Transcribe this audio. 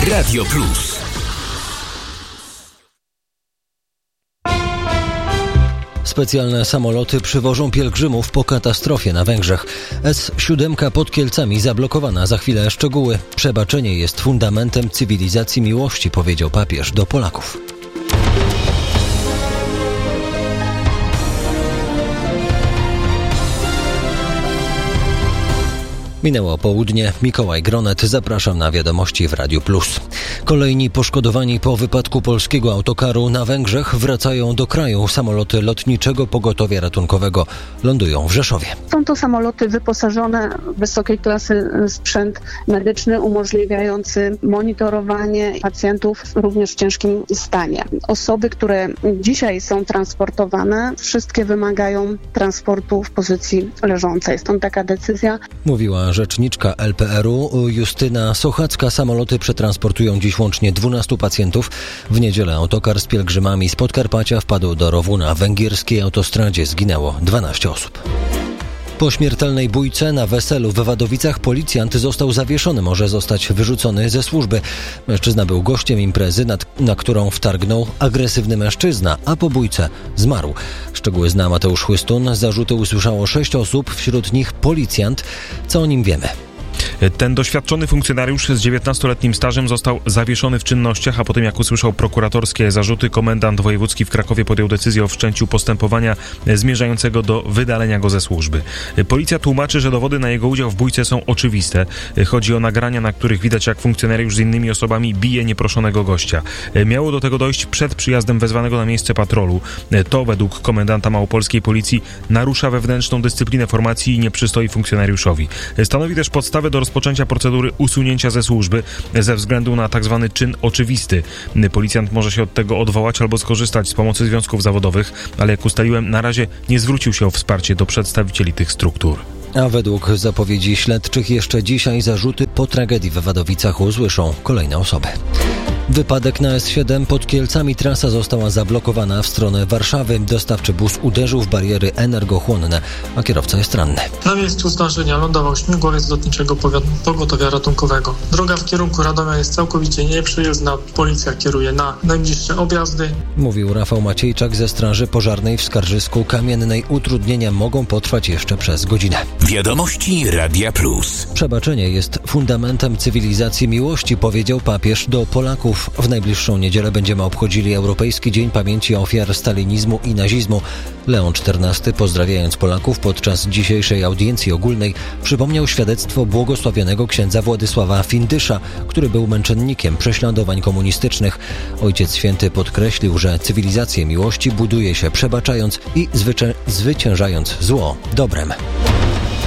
Radio Plus. Specjalne samoloty przywożą pielgrzymów po katastrofie na Węgrzech. S-7 pod Kielcami zablokowana. Za chwilę szczegóły. Przebaczenie jest fundamentem cywilizacji miłości, powiedział papież do Polaków. Minęło południe. Mikołaj Gronet. Zapraszam na wiadomości w Radiu Plus. Kolejni poszkodowani po wypadku polskiego autokaru na Węgrzech wracają do kraju. Samoloty lotniczego pogotowia ratunkowego lądują w Rzeszowie. Są to samoloty wyposażone w wysokiej klasy sprzęt medyczny umożliwiający monitorowanie pacjentów również w ciężkim stanie. Osoby, które dzisiaj są transportowane, wszystkie wymagają transportu w pozycji leżącej. Stąd taka decyzja. Mówiła rzeczniczka LPR-u Justyna Sochacka. Samoloty przetransportują dziś łącznie 12 pacjentów. W niedzielę autokar z pielgrzymami z Podkarpacia wpadł do rowu na węgierskiej autostradzie. Zginęło 12 osób. Po śmiertelnej bójce na weselu w Wadowicach policjant został zawieszony. Może zostać wyrzucony ze służby. Mężczyzna był gościem imprezy, na którą wtargnął agresywny mężczyzna, a po bójce zmarł. Szczegóły zna Mateusz Chłystun. Zarzuty usłyszało 6 osób, wśród nich policjant. Co o nim wiemy? Ten doświadczony funkcjonariusz z 19-letnim stażem został zawieszony w czynnościach, a potem jak usłyszał prokuratorskie zarzuty, komendant wojewódzki w Krakowie podjął decyzję o wszczęciu postępowania zmierzającego do wydalenia go ze służby. Policja tłumaczy, że dowody na jego udział w bójce są oczywiste. Chodzi o nagrania, na których widać, jak funkcjonariusz z innymi osobami bije nieproszonego gościa. Miało do tego dojść przed przyjazdem wezwanego na miejsce patrolu. To według komendanta małopolskiej policji narusza wewnętrzną dyscyplinę formacji i nie przystoi funkcjonariuszowi. Stanowi też podstawę do rozpoczęcia procedury usunięcia ze służby ze względu na tzw. czyn oczywisty. Policjant może się od tego odwołać albo skorzystać z pomocy związków zawodowych, ale jak ustaliłem, na razie nie zwrócił się o wsparcie do przedstawicieli tych struktur. A według zapowiedzi śledczych jeszcze dzisiaj zarzuty po tragedii w Wadowicach usłyszą kolejne osoby. Wypadek na S7 pod Kielcami. Trasa została zablokowana w stronę Warszawy. Dostawczy bus uderzył w bariery energochłonne, a kierowca jest ranny. Na miejscu zdarzenia lądował śmigłowiec lotniczego pogotowia ratunkowego. Droga w kierunku Radomia jest całkowicie nieprzejezdna. Policja kieruje na najbliższe objazdy. Mówił Rafał Maciejczak ze Straży Pożarnej w Skarżysku Kamiennej. Utrudnienia mogą potrwać jeszcze przez godzinę. Wiadomości Radia Plus. Przebaczenie jest fundamentem cywilizacji miłości, powiedział papież do Polaków. W najbliższą niedzielę będziemy obchodzili Europejski Dzień Pamięci Ofiar Stalinizmu i Nazizmu. Leon XIV, pozdrawiając Polaków podczas dzisiejszej audiencji ogólnej, przypomniał świadectwo błogosławionego księdza Władysława Findysza, który był męczennikiem prześladowań komunistycznych. Ojciec Święty podkreślił, że cywilizację miłości buduje się przebaczając i zwyciężając zło dobrem.